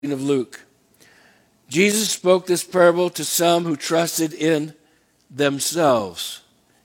of Luke. Jesus spoke this parable to some who trusted in themselves.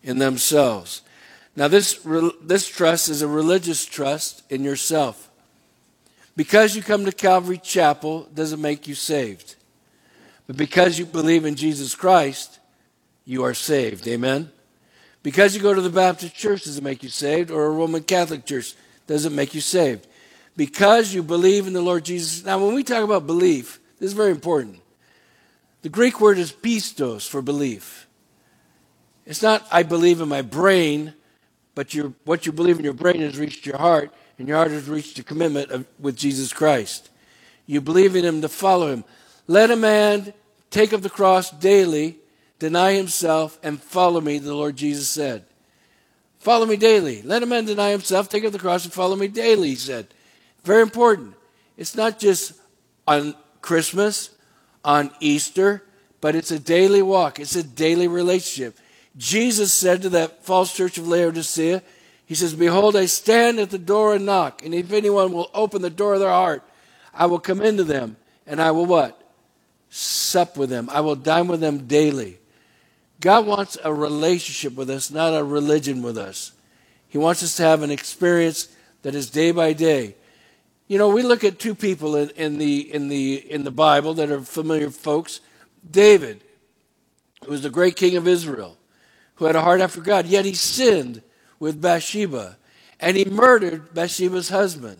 Now this trust is a religious trust in yourself. Because you come to Calvary Chapel doesn't make you saved. But because you believe in Jesus Christ, you are saved. Amen? Because you go to the Baptist church doesn't make you saved, or a Roman Catholic church doesn't make you saved. Because you believe in the Lord Jesus. Now when we talk about belief, this is very important. The Greek word is pistos for belief. It's not I believe in my brain, but what you believe in your brain has reached your heart, and your heart has reached a commitment with Jesus Christ. You believe in him to follow him. Let a man take up the cross daily, deny himself, and follow me, the Lord Jesus said. Follow me daily. Let a man deny himself, take up the cross, and follow me daily, he said. Very important. It's not just on Christmas, on Easter, but it's a daily walk. It's a daily relationship. Jesus said to that false church of Laodicea, he says, behold, I stand at the door and knock, and if anyone will open the door of their heart, I will come into them, and I will what? Sup with them. I will dine with them daily. God wants a relationship with us, not a religion with us. He wants us to have an experience that is day by day. You know, we look at two people in the Bible that are familiar folks. David, who was the great king of Israel, who had a heart after God, yet he sinned with Bathsheba, and he murdered Bathsheba's husband.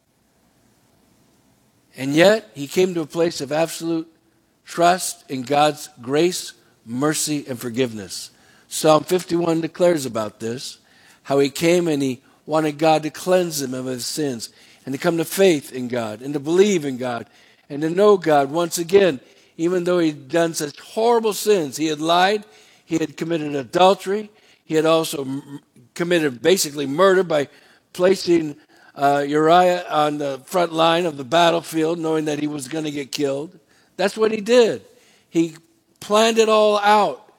And yet he came to a place of absolute trust in God's grace, mercy, and forgiveness. Psalm 51 declares about this, how he came and he wanted God to cleanse him of his sins, and to come to faith in God, and to believe in God, and to know God once again, even though he'd done such horrible sins. He had lied, he had committed adultery, he had also committed basically murder by placing Uriah on the front line of the battlefield, knowing that he was going to get killed. That's what he did. He planned it all out.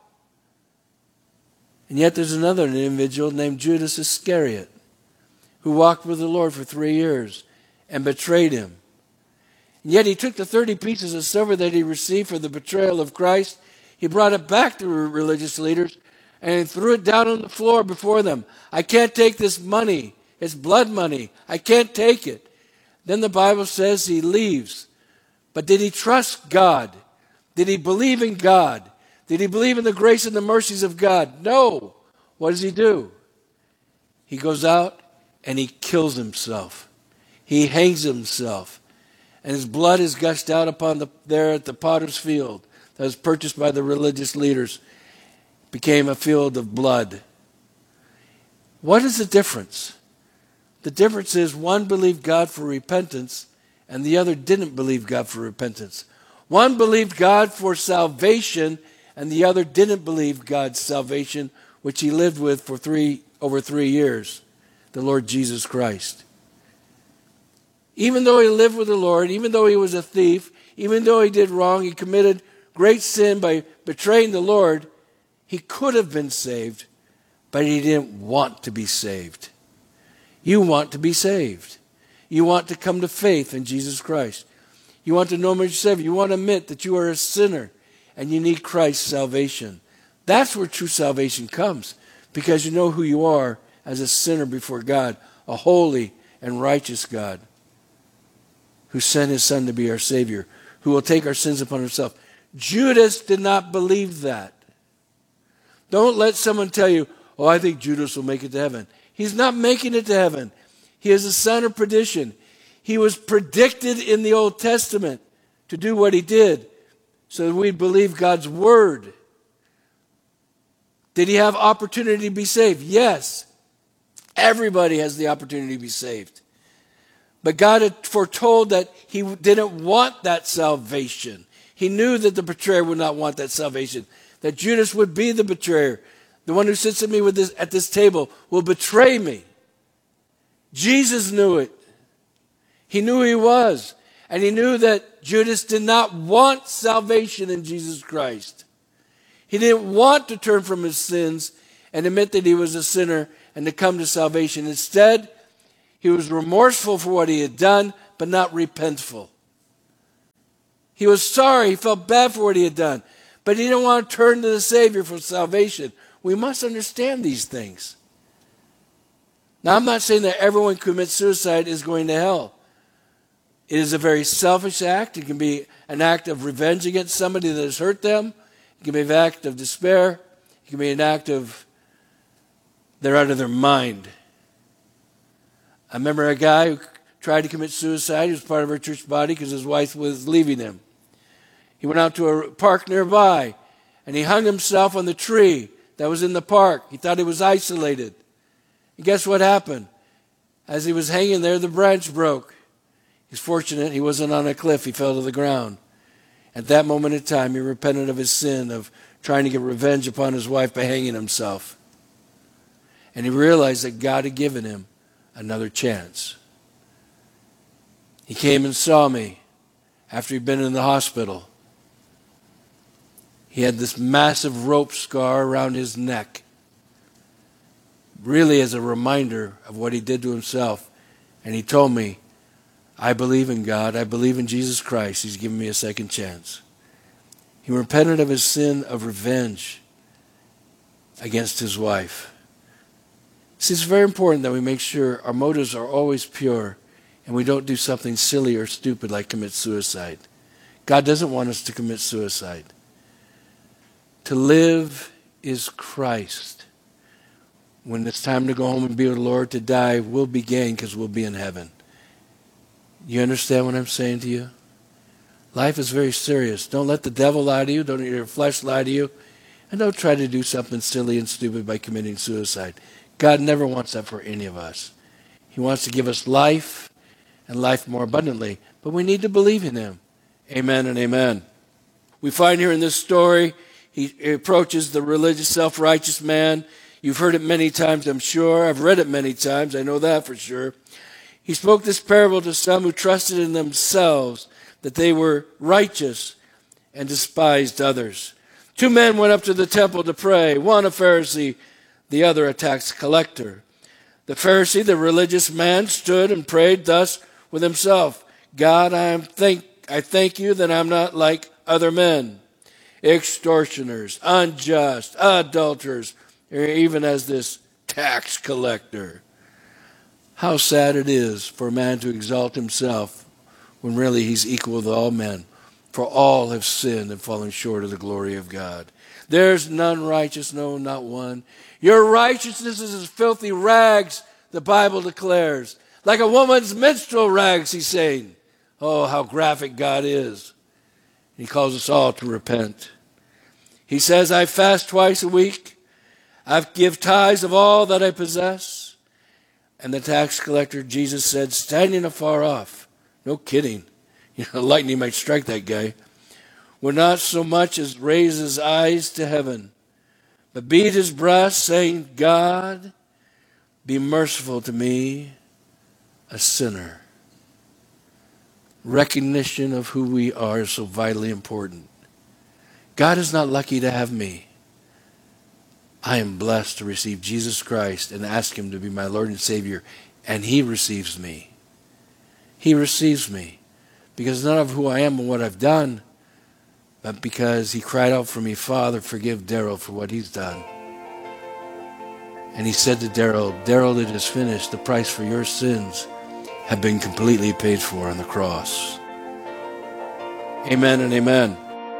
And yet there's another individual named Judas Iscariot who walked with the Lord for 3 years and betrayed him. And yet he took the 30 pieces of silver that he received for the betrayal of Christ. He brought it back to the religious leaders and threw it down on the floor before them. I can't take this money. It's blood money. I can't take it. Then the Bible says he leaves. But did he trust God? Did he believe in God? Did he believe in the grace and the mercies of God? No. What does he do? He goes out and he kills himself. He hangs himself. And his blood is gushed out there at the potter's field that was purchased by the religious leaders. It became a field of blood. What is the difference? The difference is one believed God for repentance and the other didn't believe God for repentance. One believed God for salvation and the other didn't believe God's salvation, which he lived with for over 3 years, the Lord Jesus Christ. Even though he lived with the Lord, even though he was a thief, even though he did wrong, he committed great sin by betraying the Lord, he could have been saved, but he didn't want to be saved. You want to be saved. You want to come to faith in Jesus Christ. You want to know him as your Savior. You want to admit that you are a sinner and you need Christ's salvation. That's where true salvation comes, because you know who you are as a sinner before God, a holy and righteous God who sent his Son to be our Savior, who will take our sins upon himself. Judas did not believe that. Don't let someone tell you, oh, I think Judas will make it to heaven. He's not making it to heaven. He is a son of perdition. He was predicted in the Old Testament to do what he did so that we'd believe God's word. Did he have opportunity to be saved? Yes. Everybody has the opportunity to be saved. But God had foretold that he didn't want that salvation. He knew that the betrayer would not want that salvation, that Judas would be the betrayer. The one who sits at me at this table will betray me. Jesus knew it. He knew who he was. And he knew that Judas did not want salvation in Jesus Christ. He didn't want to turn from his sins and admit that he was a sinner and to come to salvation. Instead, he was remorseful for what he had done, but not repentful. He was sorry. He felt bad for what he had done. But he didn't want to turn to the Savior for salvation. We must understand these things. Now, I'm not saying that everyone who commits suicide is going to hell. It is a very selfish act. It can be an act of revenge against somebody that has hurt them. It can be an act of despair. It can be an act of they're out of their mind. I remember a guy who tried to commit suicide. He was part of our church body because his wife was leaving him. He went out to a park nearby, and he hung himself on the tree that was in the park. He thought he was isolated. And guess what happened? As he was hanging there, the branch broke. He's fortunate he wasn't on a cliff. He fell to the ground. At that moment in time, he repented of his sin of trying to get revenge upon his wife by hanging himself. And he realized that God had given him another chance. He came and saw me after he'd been in the hospital. He had this massive rope scar around his neck, really as a reminder of what he did to himself. And he told me, I believe in God. I believe in Jesus Christ. He's given me a second chance. He repented of his sin of revenge against his wife. See, it's very important that we make sure our motives are always pure and we don't do something silly or stupid like commit suicide. God doesn't want us to commit suicide. To live is Christ. When it's time to go home and be with the Lord, to die will be gain because we'll be in heaven. You understand what I'm saying to you? Life is very serious. Don't let the devil lie to you. Don't let your flesh lie to you. And don't try to do something silly and stupid by committing suicide. God never wants that for any of us. He wants to give us life and life more abundantly. But we need to believe in him. Amen and amen. We find here in this story, he approaches the religious, self-righteous man. You've heard it many times, I'm sure. I've read it many times. I know that for sure. He spoke this parable to some who trusted in themselves that they were righteous and despised others. Two men went up to the temple to pray, one a Pharisee, the other a tax collector. The Pharisee, the religious man, stood and prayed thus with himself, God, I thank you that I'm not like other men, extortioners, unjust, adulterers, or even as this tax collector. How sad it is for a man to exalt himself when really he's equal with all men. For all have sinned and fallen short of the glory of God. There's none righteous, no, not one. Your righteousness is as filthy rags, the Bible declares. Like a woman's menstrual rags, he's saying. Oh, how graphic God is. He calls us all to repent. He says, I fast twice a week. I give tithes of all that I possess. And the tax collector, Jesus said, standing afar off, no kidding, lightning might strike that guy, would not so much as raise his eyes to heaven, but beat his breast, saying, God, be merciful to me, a sinner. Recognition of who we are is so vitally important. God is not lucky to have me. I am blessed to receive Jesus Christ and ask him to be my Lord and Savior, and he receives me. He receives me because not of who I am and what I've done, but because he cried out for me, Father, forgive Daryl for what he's done. And he said to Daryl, Daryl, it is finished. The price for your sins have been completely paid for on the cross. Amen and amen.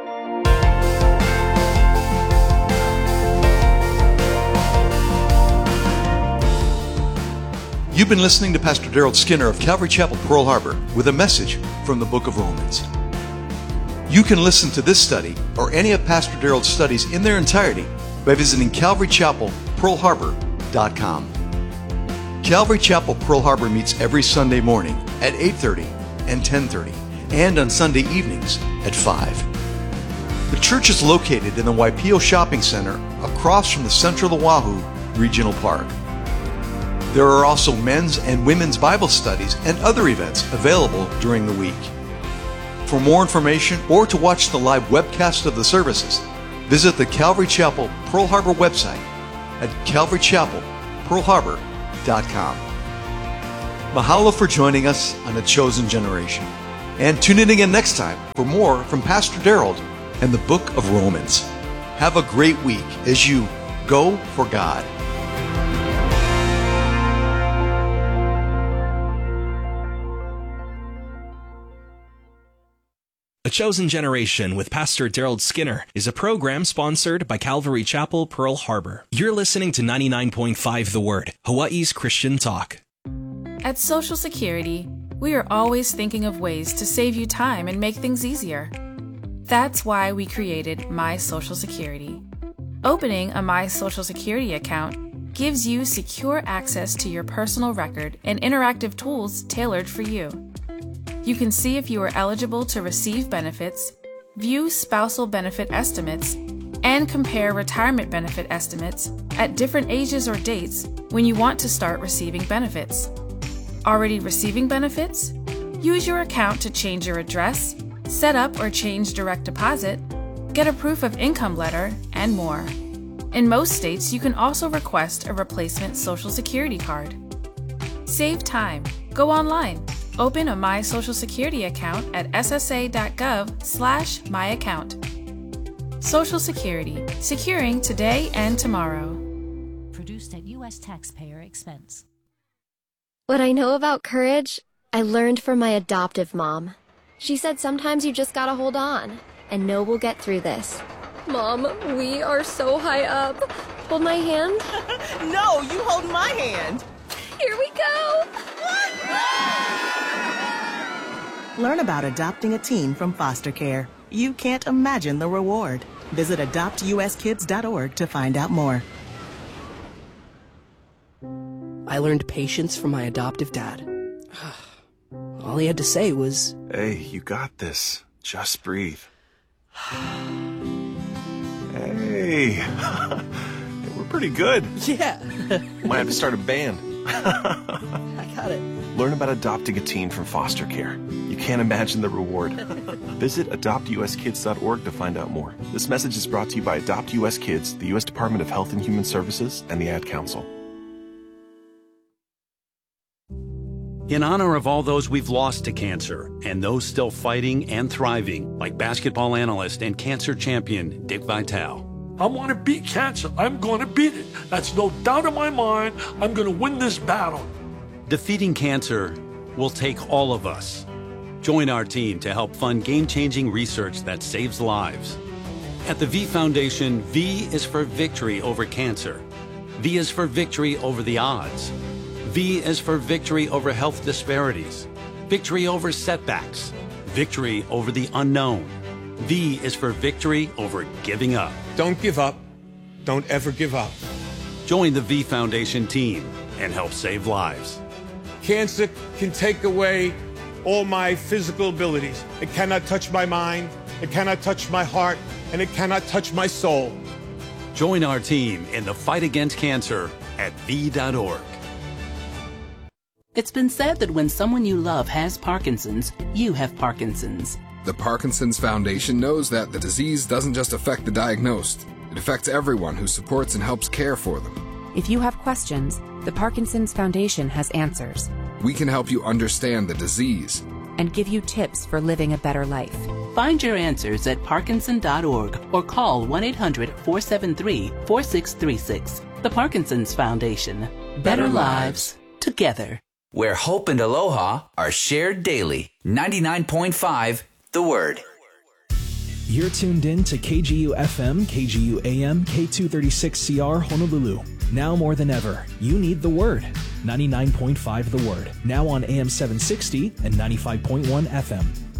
You've been listening to Pastor Daryl Skinner of Calvary Chapel, Pearl Harbor, with a message from the book of Romans. You can listen to this study or any of Pastor Daryl's studies in their entirety by visiting CalvaryChapelPearlHarbor.com. Calvary Chapel, Pearl Harbor meets every Sunday morning at 8:30 and 10:30, and on Sunday evenings at 5. The church is located in the Waipio Shopping Center across from the Central Oahu Regional Park. There are also men's and women's Bible studies and other events available during the week. For more information or to watch the live webcast of the services, visit the Calvary Chapel Pearl Harbor website at CalvaryChapelPearlHarbor.com. Mahalo for joining us on A Chosen Generation. And tune in again next time for more from Pastor Daryl and the book of Romans. Have a great week as you go for God. A Chosen Generation with Pastor Daryl Skinner is a program sponsored by Calvary Chapel, Pearl Harbor. You're listening to 99.5 The Word, Hawaii's Christian talk. At Social Security, we are always thinking of ways to save you time and make things easier. That's why we created My Social Security. Opening a My Social Security account gives you secure access to your personal record and interactive tools tailored for you. You can see if you are eligible to receive benefits, view spousal benefit estimates, and compare retirement benefit estimates at different ages or dates when you want to start receiving benefits. Already receiving benefits? Use your account to change your address, set up or change direct deposit, get a proof of income letter, and more. In most states, you can also request a replacement Social Security card. Save time. Go online. Open a My Social Security account at ssa.gov/myaccount. Social Security, securing today and tomorrow. Produced at U.S. taxpayer expense. What I know about courage, I learned from my adoptive mom. She said sometimes you just gotta hold on and know we'll get through this. Mom, we are so high up. Hold my hand. No, you hold my hand. Here we go. Learn about adopting a teen from foster care. You can't imagine the reward. Visit adoptuskids.org to find out more. I learned patience from my adoptive dad. All he had to say was, "Hey, you got this. Just breathe." Hey, we're pretty good. yeah. Might have to start a band. I got it. Learn about adopting a teen from foster care. You can't imagine the reward. Visit adoptuskids.org to find out more. This message is brought to you by Adopt US Kids, the U.S. Department of Health and Human Services, and the Ad Council. In honor of all those we've lost to cancer and those still fighting and thriving, like basketball analyst and cancer champion Dick Vitale. I want to beat cancer. I'm going to beat it. That's no doubt in my mind. I'm going to win this battle. Defeating cancer will take all of us. Join our team to help fund game-changing research that saves lives. At the V Foundation, V is for victory over cancer. V is for victory over the odds. V is for victory over health disparities, victory over setbacks, victory over the unknown. V is for victory over giving up. Don't give up. Don't ever give up. Join the V Foundation team and help save lives. Cancer can take away all my physical abilities. It cannot touch my mind, it cannot touch my heart, and it cannot touch my soul. Join our team in the fight against cancer at V.org. It's been said that when someone you love has Parkinson's, you have Parkinson's. The Parkinson's Foundation knows that the disease doesn't just affect the diagnosed. It affects everyone who supports and helps care for them. If you have questions, the Parkinson's Foundation has answers. We can help you understand the disease and give you tips for living a better life. Find your answers at Parkinson.org or call 1-800-473-4636. The Parkinson's Foundation. Better lives together. Where hope and aloha are shared daily. 99.5 The Word. You're tuned in to KGU FM, KGU AM, K236CR Honolulu. Now more than ever, you need the Word. 99.5 The Word. Now on AM 760 and 95.1 FM.